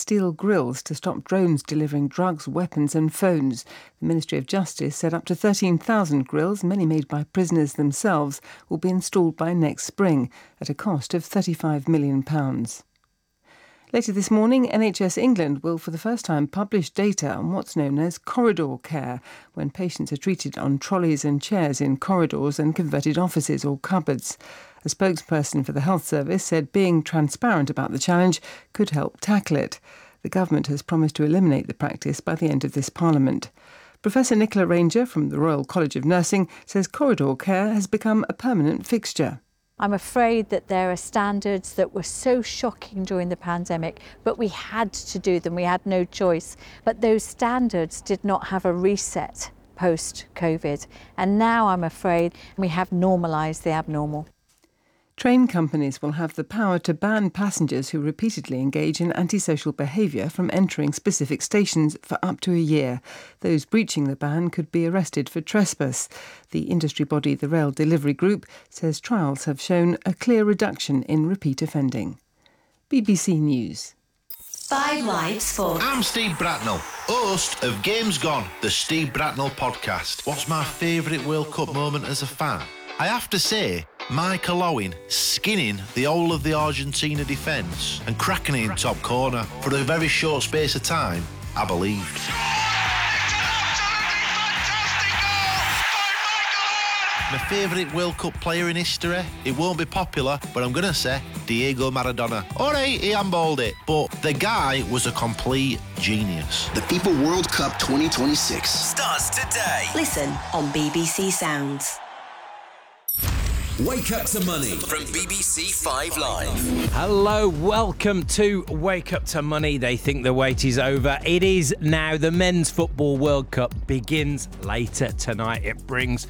steel grills to stop drones delivering drugs, weapons and phones. The Ministry of Justice said up to 13,000 grills, many made by prisoners themselves, will be installed by next spring at a cost of £35 million. Later this morning, NHS England will for the first time publish data on what's known as corridor care, when patients are treated on trolleys and chairs in corridors and converted offices or cupboards. A spokesperson for the Health Service said being transparent about the challenge could help tackle it. The government has promised to eliminate the practice by the end of this Parliament. Professor Nicola Ranger from the Royal College of Nursing says corridor care has become a permanent fixture. I'm afraid that there are standards that were so shocking during the pandemic, but we had to do them. We had no choice. But those standards did not have a reset post-COVID. And now I'm afraid we have normalised the abnormal. Train companies will have the power to ban passengers who repeatedly engage in antisocial behaviour from entering specific stations for up to a year. Those breaching the ban could be arrested for trespass. The industry body, the Rail Delivery Group, says trials have shown a clear reduction in repeat offending. BBC News. 5 Lives for... I'm Steve Bracknell, host of Games Gone, the Steve Bracknell podcast. What's my favourite World Cup moment as a fan? I have to say, Michael Owen skinning the whole of the Argentina defence and cracking it in top corner. For a very short space of time, I believed. My favourite World Cup player in history, it won't be popular, but I'm going to say Diego Maradona. Alright, he handballed it, but the guy was a complete genius. The FIFA World Cup 2026 starts today. Listen on BBC Sounds. Wake Up to Money From BBC 5 Live. Hello, welcome to Wake Up to Money. They think the wait is over. It is now. The Men's Football World Cup begins later tonight. It brings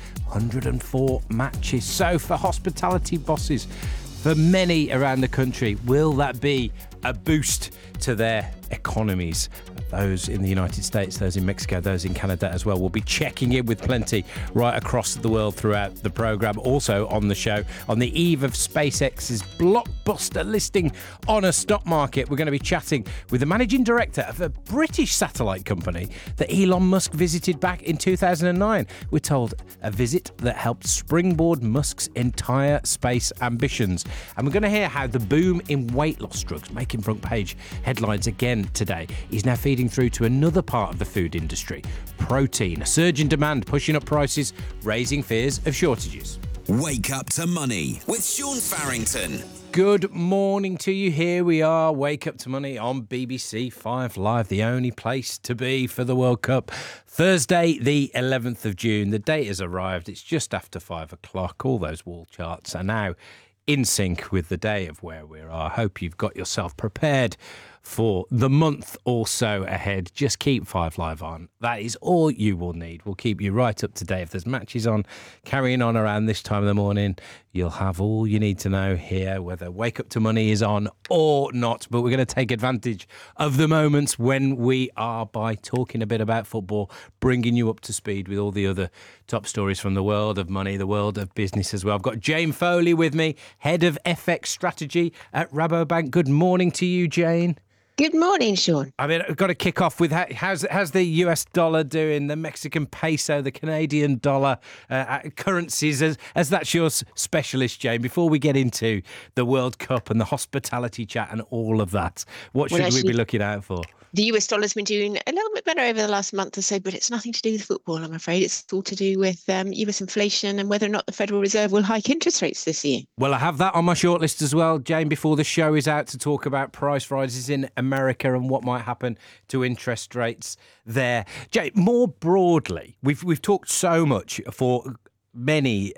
104 matches. So for hospitality bosses, for many around the country, will that be a boost to their economies? Those in the United States, those in Mexico, those in Canada as well. We'll be checking in with plenty right across the world throughout the programme. Also on the show, on the eve of SpaceX's blockbuster listing on a stock market, we're going to be chatting with the managing director of a British satellite company that Elon Musk visited back in 2009. We're told a visit that helped springboard Musk's entire space ambitions. And we're going to hear how the boom in weight loss drugs, making front page headlines again today, is now feeding through to another part of the food industry, protein. A surge in demand pushing up prices, raising fears of shortages. Wake Up to Money with Sean Farrington. Good morning to you. Here we are, Wake Up to Money on BBC 5 Live, the only place to be for the World Cup. Thursday, the 11th of June. The date has arrived. It's just after 5 o'clock. All those wall charts are now in sync with the day of where we are. I hope you've got yourself prepared for the month or so ahead. Just keep 5 Live on. That is all you will need. We'll keep you right up to date. If there's matches on, carrying on around this time of the morning, you'll have all you need to know here, whether Wake Up to Money is on or not. But we're going to take advantage of the moments when we are by talking a bit about football, bringing you up to speed with all the other top stories from the world of money, the world of business as well. I've got Jane Foley with me, Head of FX Strategy at Rabobank. Good morning to you, Jane. Good morning, Sean. I mean, I've got to kick off with how's the US dollar doing, the Mexican peso, the Canadian dollar, currencies, as that's your specialist, Jane. Before we get into the World Cup and the hospitality chat and all of that, what should we be looking out for? The US dollar's been doing a little bit better over the last month or so, but it's nothing to do with football, I'm afraid. It's all to do with US inflation and whether or not the Federal Reserve will hike interest rates this year. Well, I have that on my shortlist as well, Jane, before the show is out, to talk about price rises in America and what might happen to interest rates there. Jane, more broadly, we've talked so much for many